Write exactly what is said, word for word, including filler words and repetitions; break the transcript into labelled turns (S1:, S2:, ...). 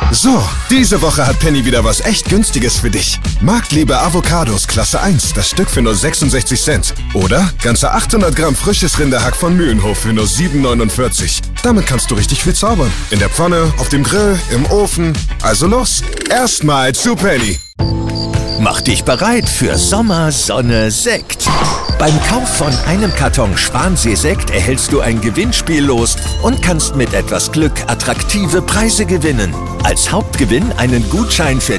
S1: So, diese Woche hat Penny wieder was echt Günstiges für dich. Marktliebe Avocados Klasse eins, das Stück für nur sechsundsechzig Cent. Oder ganze achthundert Gramm frisches Rinderhack von Mühlenhof für nur sieben neunundvierzig. Damit kannst du richtig viel zaubern. In der Pfanne, auf dem Grill, im Ofen. Also los, erstmal zu Penny.
S2: Mach dich bereit für Sommer, Sonne, Sekt. Beim Kauf von einem Karton Schwansee-Sekt erhältst du ein Gewinnspiel los und kannst mit etwas Glück attraktive Preise gewinnen. Als Hauptgewinn einen Gutschein für